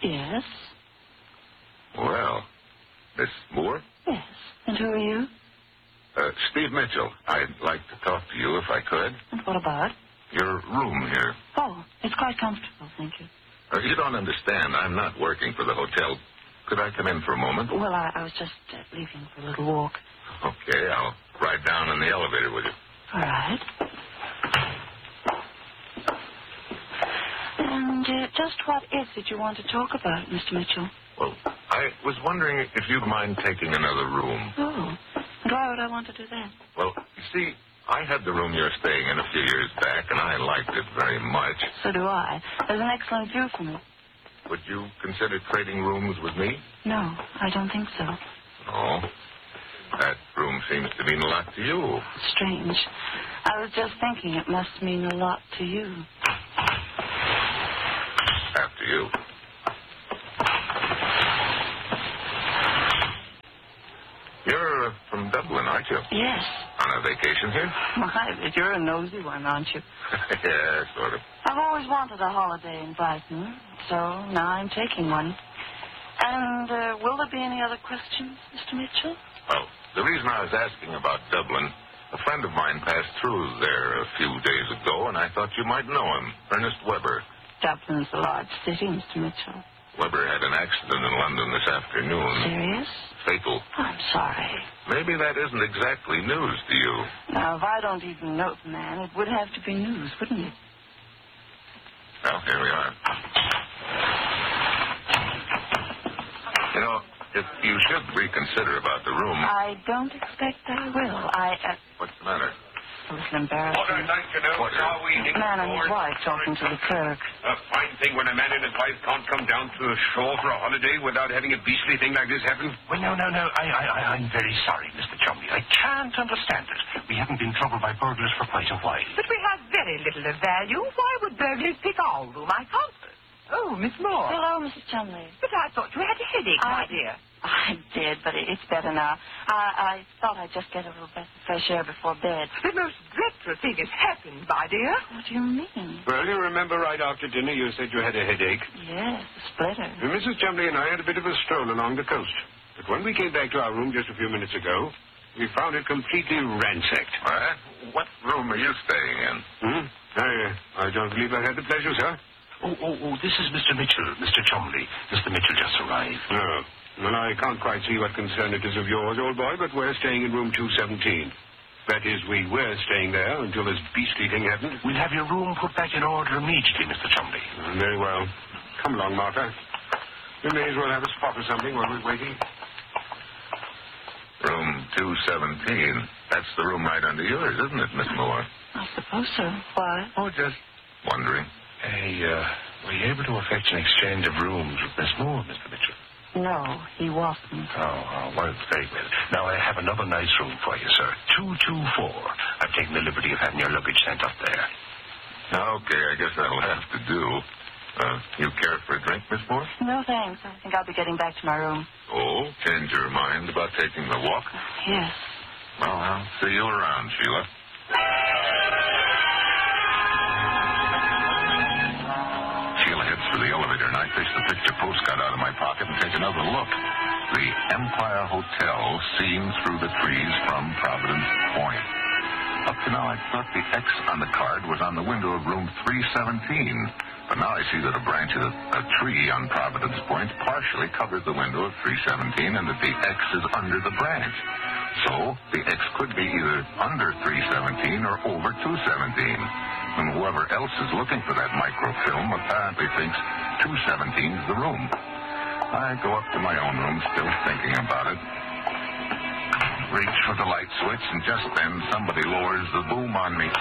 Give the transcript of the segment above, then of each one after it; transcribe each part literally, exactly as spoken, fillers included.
Yes. Well, Miss Moore? Yes. And who are you? Uh, Steve Mitchell. I'd like to talk to you if I could. And what about? Your room here. Oh, it's quite comfortable, thank you. Uh, you don't understand. I'm not working for the hotel. Could I come in for a moment? Well, I, I was just uh, leaving for a little walk. Okay, I'll ride down in the elevator with you. All right. And uh, just what is it you want to talk about, Mister Mitchell? Well, I was wondering if you'd mind taking another room. Oh, and why would I want to do that? Well, you see, I had the room you're staying in a few years back, and I liked it very much. So do I. There's an excellent view from it. Would you consider trading rooms with me? No, I don't think so. Oh, that room seems to mean a lot to you. Strange. I was just thinking it must mean a lot to you. After you. You're uh, from Dublin, aren't you? Yes. On a vacation here? My, but you're a nosy one, aren't you? Yeah, sort of. I've always wanted a holiday in Brighton, so now I'm taking one. And uh, will there be any other questions, Mister Mitchell? Well, the reason I was asking about Dublin, a friend of mine passed through there a few days ago, and I thought you might know him, Ernest Weber. Dublin's a large city, Mister Mitchell. Weber had an accident in London this afternoon. Serious? Fatal. I'm sorry. Maybe that isn't exactly news to you. Now, if I don't even know the man, it would have to be news, wouldn't it? Well, here we are. You know, if you should reconsider about the room... I don't expect I will. I... Uh... What's the matter? A little embarrassing. What I'd like to know is how we... A man and his wife talking to the clerk. A fine thing when a man and his wife can't come down to the shore for a holiday without having a beastly thing like this happen. Well, no, no, no. I, I, I, I'm very sorry, Mister Chumley. I can't understand it. We haven't been troubled by burglars for quite a while. But we have very little of value. Why would burglars pick our room? I can't. Oh, Miss Moore. Hello, Missus Chumley. But I thought you had a headache, I... my dear. I did, but it's better now. I, I thought I'd just get a little breath of fresh air before bed. The most dreadful thing has happened, my dear. What do you mean? Well, you remember right after dinner you said you had a headache. Yes, a splitter. And Missus Chumley and I had a bit of a stroll along the coast. But when we came back to our room just a few minutes ago, we found it completely ransacked. What? What room are you staying in? Hmm? I, uh, I don't believe I had the pleasure, sir. Oh, oh, oh, this is Mister Mitchell, Mister Chumley. Mister Mitchell just arrived. No. Well, I can't quite see what concern it is of yours, old boy, but we're staying in room two seventeen. That is, we were staying there until this beastly thing happened. We'll have your room put back in order immediately, Mister Chumley. Uh, very well. Come along, Martha. We may as well have a spot or something while we're waiting. Room two seventeen. That's the room right under yours, isn't it, Miss Moore? I suppose so. Why? Oh, just wondering. Hey, uh, were you able to effect an exchange of rooms with Miss Moore, Mister Mitchell? No, he wasn't. Oh, oh, well, very well. Now, I have another nice room for you, sir. two two four. I've taken the liberty of having your luggage sent up there. Okay, I guess that'll have to do. Uh, you care for a drink, Miss Moore? No, thanks. I think I'll be getting back to my room. Oh, change your mind about taking the walk? Yes. Well, I'll see you around, Sheila. Sheila heads for the elevator, and I fish the picture postcard out of my pocket and take another look. The Empire Hotel seen through the trees from Providence Point. Up to now, I thought the X on the card was on the window of room three seventeen. But now I see that a branch of a tree on Providence Point partially covered the window of three seventeen and that the X is under the branch. So the X could be either under three seventeen or over two seventeen. And whoever else is looking for that microfilm apparently thinks two seventeen is the room. I go up to my own room, still thinking about it. Reach for the light switch, and just then somebody lowers the boom on me.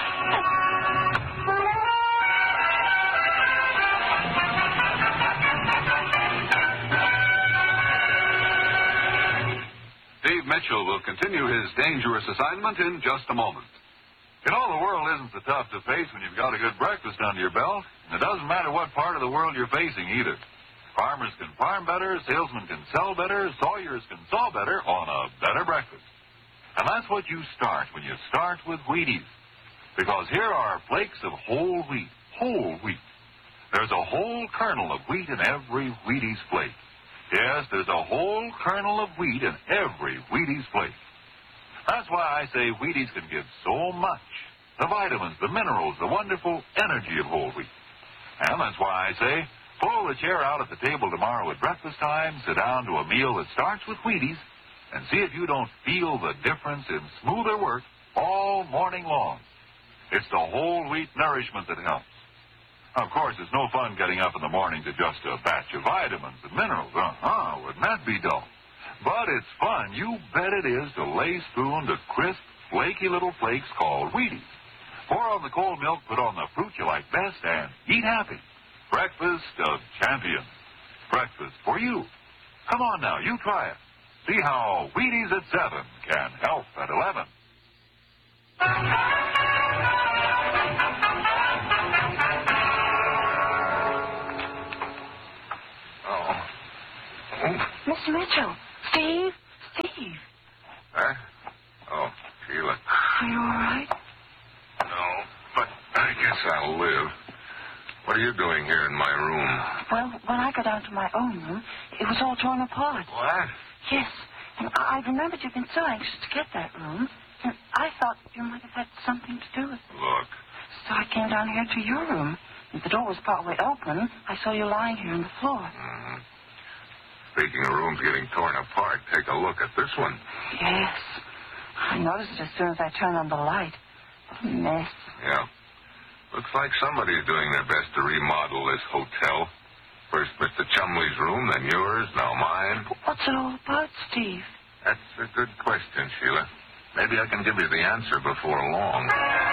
Steve Mitchell will continue his dangerous assignment in just a moment. You know, the world isn't so tough to face when you've got a good breakfast under your belt. And it doesn't matter what part of the world you're facing either. Farmers can farm better, salesmen can sell better, sawyers can saw better on a better breakfast. And that's what you start when you start with Wheaties. Because here are flakes of whole wheat, whole wheat. There's a whole kernel of wheat in every Wheaties flake. Yes, there's a whole kernel of wheat in every Wheaties flake. That's why I say Wheaties can give so much. The vitamins, the minerals, the wonderful energy of whole wheat. And that's why I say, pull the chair out at the table tomorrow at breakfast time, sit down to a meal that starts with Wheaties, and see if you don't feel the difference in smoother work all morning long. It's the whole wheat nourishment that helps. Now, of course, it's no fun getting up in the morning to just a batch of vitamins and minerals. Uh-huh, wouldn't that be dull? But it's fun. You bet it is to lay spoon to crisp, flaky little flakes called Wheaties. Pour on the cold milk, put on the fruit you like best, and eat happy. Breakfast of champions. Breakfast for you. Come on now, you try it. See how Wheaties at seven can help at eleven. Mister Mitchell. Steve? Steve. Huh? Oh, Sheila. Are you all right? No, but I guess I'll live. What are you doing here in my room? Well, when I got down to my own room, it was all torn apart. What? Yes, and I I remembered you'd been so anxious to get that room, and I thought you might have had something to do with it. Look. So I came down here to your room. The door was partway open. I saw you lying here on the floor. Mm-hmm. Speaking of rooms getting torn apart, take a look at this one. Yes. I noticed it as soon as I turned on the light. What a mess. Yeah. Looks like somebody's doing their best to remodel this hotel. First Mister Chumley's room, then yours, now mine. What's it all about, Steve? That's a good question, Sheila. Maybe I can give you the answer before long.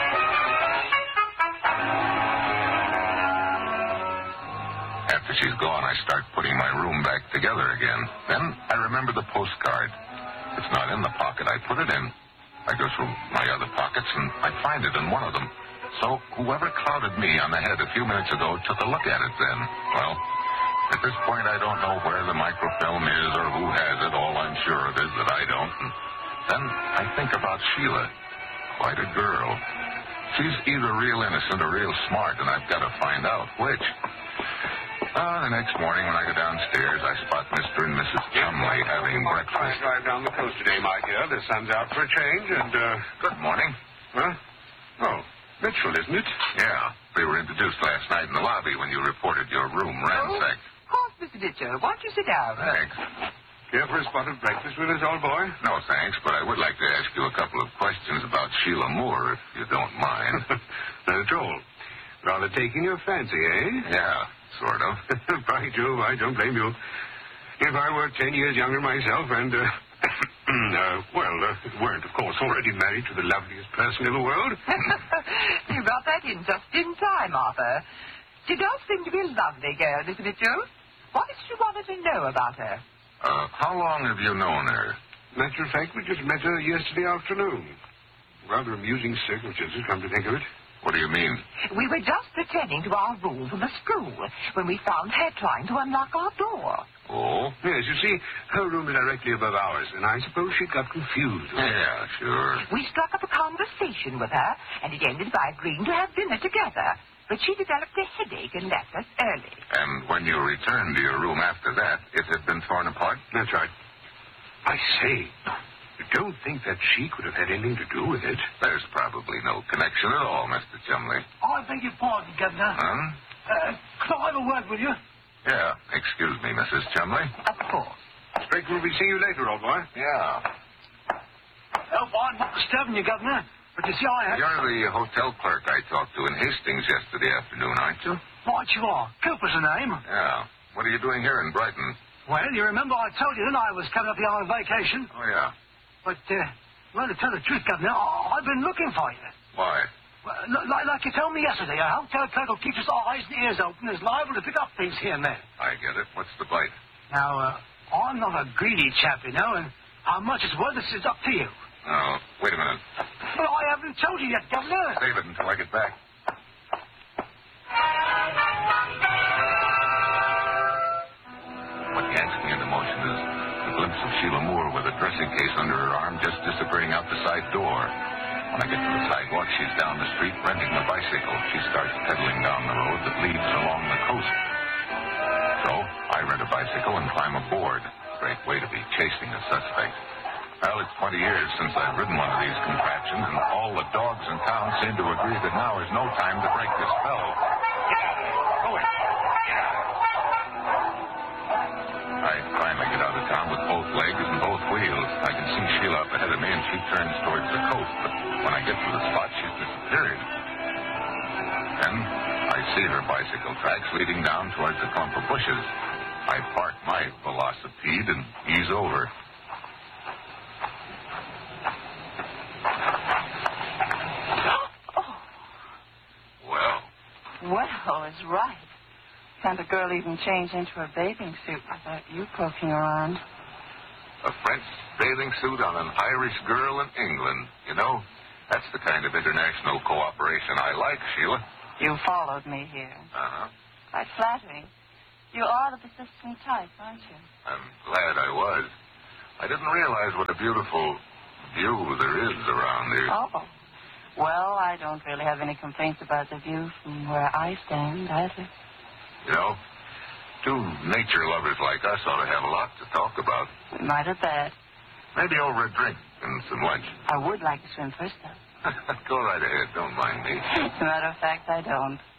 After she's gone, I start putting my room back together again. Then I remember the postcard. It's not in the pocket I put it in. I go through my other pockets, and I find it in one of them. So whoever clouded me on the head a few minutes ago took a look at it then. Well, at this point, I don't know where the microfilm is or who has it. All I'm sure of is that I don't. And then I think about Sheila. Quite a girl. She's either real innocent or real smart, and I've got to find out which. Uh, the next morning when I go downstairs, I spot Mister and Missus Chumley having breakfast. I drive down the coast today, my dear. The sun's out for a change, and, uh... Good morning. Huh? Oh, Mitchell, isn't it? Yeah. We were introduced last night in the lobby when you reported your room ransacked. Of course, Mister Mitchell. Why don't you sit down? Thanks. Care for a spot of breakfast with us, old boy? No, thanks, but I would like to ask you a couple of questions about Sheila Moore, if you don't mind. Not at all. Rather taking your fancy, eh? Yeah, sort of. By Jove, I don't blame you. If I were ten years younger myself and, uh, uh well, uh, weren't, of course, already married to the loveliest person in the world. You got that in just in time, Arthur. She does seem to be a lovely girl, Mister Mitchell. What is she wanted to know about her? Uh, how long have you known her? Matter of fact, we just met her yesterday afternoon. Rather amusing circumstances, come to think of it. What do you mean? We were just returning to our room from the school when we found her trying to unlock our door. Oh? Yes, you see, her room is directly above ours, and I suppose she got confused. Yeah, sure. We struck up a conversation with her, and it ended by agreeing to have dinner together. But she developed a headache and left us early. And when you returned to your room after that, it had been torn apart? That's right. I say, you don't think that she could have had anything to do with it? There's probably no connection at all, Mister Chumley. I beg your pardon, Governor. Huh? Uh, can I have a word with you? Yeah. Excuse me, Missus Chumley. Of course. Expect we'll be seeing you later, old boy. Yeah. Help, I'm not disturbing you, Governor. But you see, I have... You're the hotel clerk I talked to in Hastings yesterday afternoon, aren't you? Right you are. Cooper's the name. Yeah. What are you doing here in Brighton? Well, you remember I told you that I was coming up here on vacation? Oh, yeah. But, uh, well, to tell the truth, Governor, I- I've been looking for you. Why? Well, l- like, like you told me yesterday, a hotel clerk will keep his eyes and ears open and is liable to pick up things here and there. I get it. What's the bite? Now, uh, I'm not a greedy chap, you know, and how much it's worth is up to you. Oh, wait a minute. Well, I haven't told you yet, Governor. Save it until I get back. What yanks me into motion is a glimpse of Sheila Moore with a dressing case under her arm just disappearing out the side door. When I get to the sidewalk, she's down the street renting a bicycle. She starts pedaling down the road that leads along the coast. So I rent a bicycle and climb aboard. Great way to be chasing a suspect. Well, it's twenty years since I've ridden one of these contraptions, and all the dogs in town seem to agree that now is no time to break the spell. Go in. I finally get out of town with both legs and both wheels. I can see Sheila up ahead of me, and she turns towards the coast. But when I get to the spot, she's disappeared. Then I see her bicycle tracks leading down towards a clump of bushes. I park my velocipede and ease over. Well, is right. Can't a girl even change into a bathing suit without you poking around? A French bathing suit on an Irish girl in England. You know, that's the kind of international cooperation I like, Sheila. You followed me here. Uh-huh. Quite flattering. You are the persistent type, aren't you? I'm glad I was. I didn't realize what a beautiful view there is around here. Oh. Well, I don't really have any complaints about the view from where I stand, either. You know, two nature lovers like us ought to have a lot to talk about. We might have that. Maybe over a drink and some lunch. I would like to swim first, though. Go right ahead. Don't mind me. As a matter of fact, I don't.